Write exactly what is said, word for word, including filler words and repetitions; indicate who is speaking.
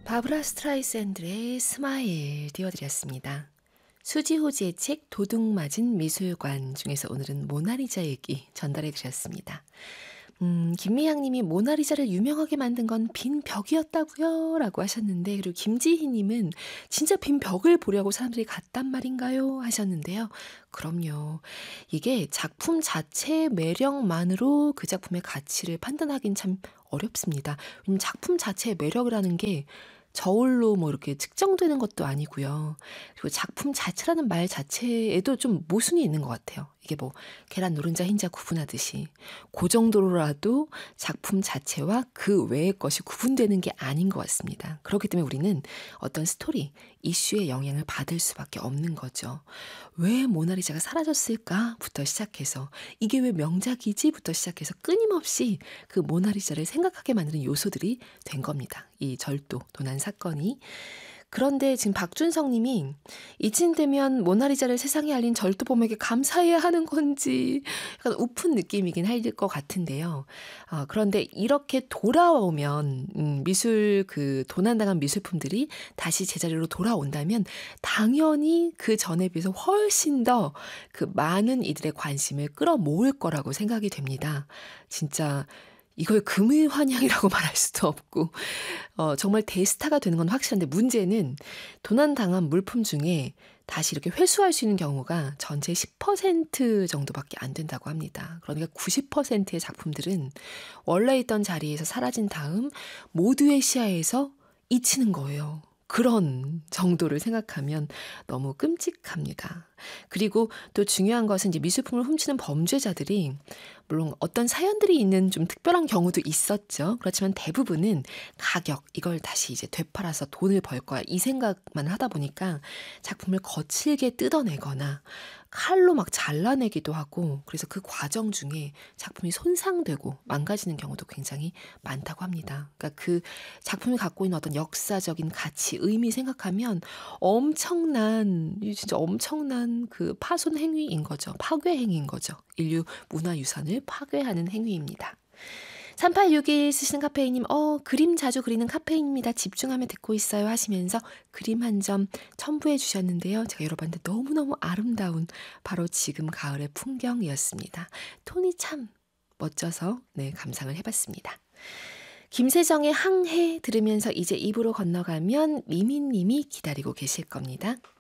Speaker 1: 바브라 스트라이샌드의 스마일 띄워드렸습니다. 수지 호지의 책 도둑 맞은 미술관 중에서 오늘은 모나리자 얘기 전달해드렸습니다. 음, 김미향님이 모나리자를 유명하게 만든 건 빈 벽이었다고요? 라고 하셨는데, 그리고 김지희님은 진짜 빈 벽을 보려고 사람들이 갔단 말인가요? 하셨는데요. 그럼요. 이게 작품 자체의 매력만으로 그 작품의 가치를 판단하긴 참 어렵습니다. 왜냐면 작품 자체의 매력이라는 게 저울로 뭐 이렇게 측정되는 것도 아니고요. 그리고 작품 자체라는 말 자체에도 좀 모순이 있는 것 같아요. 이게 뭐 계란 노른자 흰자 구분하듯이 그 정도로라도 작품 자체와 그 외의 것이 구분되는 게 아닌 것 같습니다. 그렇기 때문에 우리는 어떤 스토리, 이슈의 영향을 받을 수밖에 없는 거죠. 왜 모나리자가 사라졌을까?부터 시작해서 이게 왜 명작이지?부터 시작해서 끊임없이 그 모나리자를 생각하게 만드는 요소들이 된 겁니다. 이 절도, 도난 사건이. 그런데 지금 박준성 님이 이쯤 되면 모나리자를 세상에 알린 절도범에게 감사해야 하는 건지 약간 우픈 느낌이긴 할 것 같은데요. 어, 그런데 이렇게 돌아오면 음, 미술 그 도난당한 미술품들이 다시 제자리로 돌아온다면 당연히 그 전에 비해서 훨씬 더 그 많은 이들의 관심을 끌어모을 거라고 생각이 됩니다. 진짜 이걸 금일환영이라고 말할 수도 없고 어, 정말 대스타가 되는 건 확실한데 문제는 도난당한 물품 중에 다시 이렇게 회수할 수 있는 경우가 전체 십 퍼센트 정도밖에 안 된다고 합니다. 그러니까 구십 퍼센트의 작품들은 원래 있던 자리에서 사라진 다음 모두의 시야에서 잊히는 거예요. 그런 정도를 생각하면 너무 끔찍합니다. 그리고 또 중요한 것은 이제 미술품을 훔치는 범죄자들이 물론 어떤 사연들이 있는 좀 특별한 경우도 있었죠. 그렇지만 대부분은 가격, 이걸 다시 이제 되팔아서 돈을 벌 거야 이 생각만 하다 보니까 작품을 거칠게 뜯어내거나 칼로 막 잘라내기도 하고 그래서 그 과정 중에 작품이 손상되고 망가지는 경우도 굉장히 많다고 합니다. 그러니까 그 작품이 갖고 있는 어떤 역사적인 가치, 의미 생각하면 엄청난, 진짜 엄청난 그 파손 행위인 거죠. 파괴 행위인 거죠. 인류 문화유산을 파괴하는 행위입니다. 삼팔육일 쓰시는 카페인님, 어, 그림 자주 그리는 카페인입니다. 집중하며 듣고 있어요 하시면서 그림 한 점 첨부해 주셨는데요. 제가 여러분한테 너무너무 아름다운 바로 지금 가을의 풍경이었습니다. 톤이 참 멋져서 네, 감상을 해봤습니다. 김세정의 항해 들으면서 이제 입으로 건너가면 미미님이 기다리고 계실 겁니다.